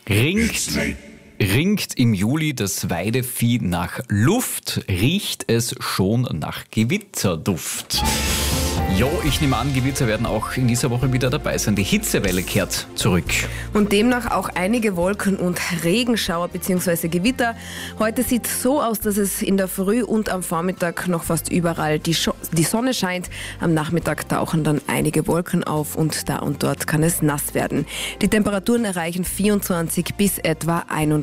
Ringt im Juli das Weidevieh nach Luft, riecht es schon nach Gewitterduft. Jo, ich nehme an, Gewitter werden auch in dieser Woche wieder dabei sein. Die Hitzewelle kehrt zurück. Und demnach auch einige Wolken- und Regenschauer bzw. Gewitter. Heute sieht es so aus, dass es in der Früh und am Vormittag noch fast überall die Sonne scheint. Am Nachmittag tauchen dann einige Wolken auf und da und dort kann es nass werden. Die Temperaturen erreichen 24 bis etwa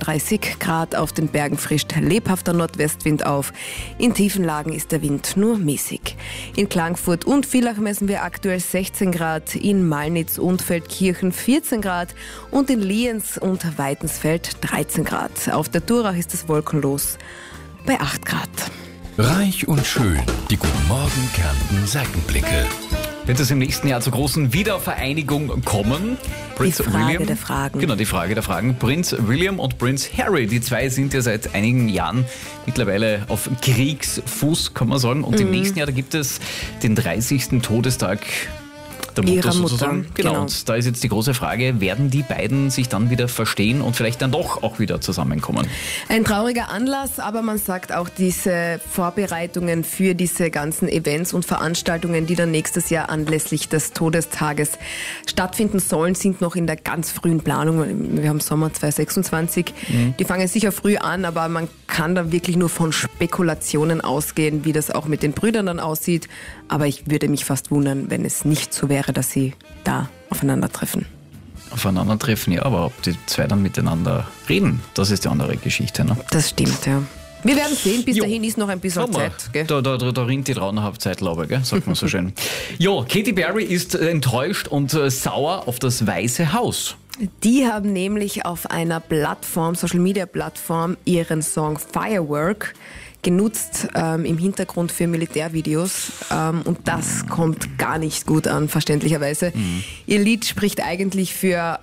31 Grad. Auf den Bergen frischt lebhafter Nordwestwind auf. In tiefen Lagen ist der Wind nur mäßig. In Klagenfurt und Villach messen wir aktuell 16 Grad, in Malnitz und Feldkirchen 14 Grad und in Lienz und Weitensfeld 13 Grad. Auf der Durach ist es wolkenlos bei 8 Grad. Reich und schön. Die Guten Morgen Kärnten Seitenblicke. Wird es im nächsten Jahr zur großen Wiedervereinigung kommen? Prinz Die Frage William, der Fragen. Genau, die Frage der Fragen. Prinz William und Prinz Harry, die zwei sind ja seit einigen Jahren mittlerweile auf Kriegsfuß, kann man sagen. Und im nächsten Jahr, da gibt es den 30. Todestag der Mutter Ihrer sozusagen. Mutter, Genau. genau. Und da ist jetzt die große Frage, werden die beiden sich dann wieder verstehen und vielleicht dann doch auch wieder zusammenkommen? Ein trauriger Anlass, aber man sagt auch, diese Vorbereitungen für diese ganzen Events und Veranstaltungen, die dann nächstes Jahr anlässlich des Todestages stattfinden sollen, sind noch in der ganz frühen Planung. Wir haben Sommer 2026. Die fangen sicher früh an, aber man kann da wirklich nur von Spekulationen ausgehen, wie das auch mit den Brüdern dann aussieht. Aber ich würde mich fast wundern, wenn es nicht so wäre, dass sie da aufeinandertreffen. Aufeinandertreffen, ja, aber ob die zwei dann miteinander reden, das ist die andere Geschichte. Ne? Das stimmt, ja. Wir werden sehen, bis Jo. dahin ist noch ein bisschen Schauen wir. Zeit. Gell? Da rinnt die Traunhaft-Zeitlaube, gell? Sagt man so schön. Jo, Katy Perry ist enttäuscht und sauer auf das Weiße Haus. Die haben nämlich auf einer Plattform, Social-Media-Plattform, ihren Song Firework genutzt im Hintergrund für Militärvideos und das kommt gar nicht gut an, verständlicherweise. Ihr Lied spricht eigentlich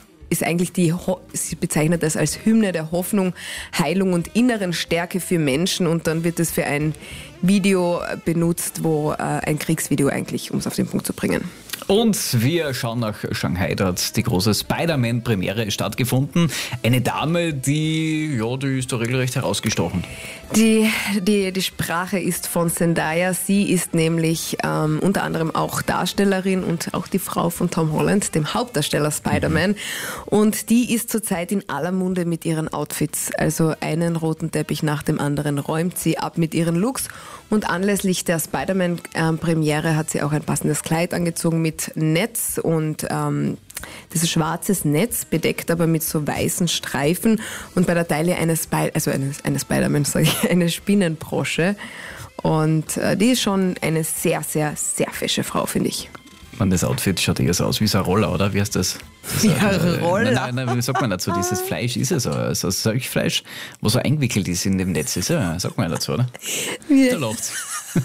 sie bezeichnet das als Hymne der Hoffnung, Heilung und inneren Stärke für Menschen und dann wird es für ein Video benutzt, ein Kriegsvideo eigentlich, um es auf den Punkt zu bringen. Und wir schauen nach Shanghai, da hat die große Spider-Man-Premiere stattgefunden. Eine Dame, die ist da regelrecht herausgestochen. Die Sprache ist von Zendaya. Sie ist nämlich unter anderem auch Darstellerin und auch die Frau von Tom Holland, dem Hauptdarsteller Spider-Man. Und die ist zurzeit in aller Munde mit ihren Outfits. Also einen roten Teppich nach dem anderen räumt sie ab mit ihren Looks. Und anlässlich der Spider-Man-Premiere hat sie auch ein passendes Kleid angezogen mit Netz und das ist schwarzes Netz, bedeckt aber mit so weißen Streifen und bei der Taille eine Spider-Man, eine Spinnenbrosche. Und die ist schon eine sehr, sehr, sehr fesche Frau, finde ich. Das Outfit schaut eher so aus wie so ein Roller, oder? Wie heißt das? Roller? Nein, wie sagt man dazu? Dieses Fleisch ist es so Fleisch, wo so eingewickelt ist in dem Netz. Ist ja, sagt man ja dazu, oder? Da lacht's.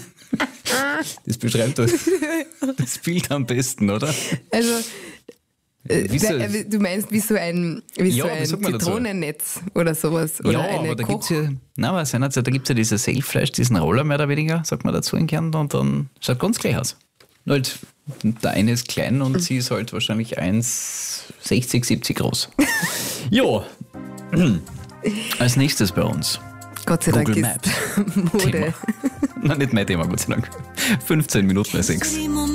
Das beschreibt das Bild am besten, oder? Also, Wie du meinst wie so ein Zitronennetz oder sowas? Oder ja, eine aber da gibt es ja dieses Selfleisch, diesen Roller mehr oder weniger, sagt man dazu in Kärnten, und dann schaut ganz gleich aus. Nur halt, der eine ist klein und sie ist halt wahrscheinlich 1,60, 70 groß. Jo, als nächstes bei uns. Gott sei Dank Google ist Maps. Mode. Thema. Nein, nicht mein Thema, Gott sei Dank. 15 Minuten nach 6.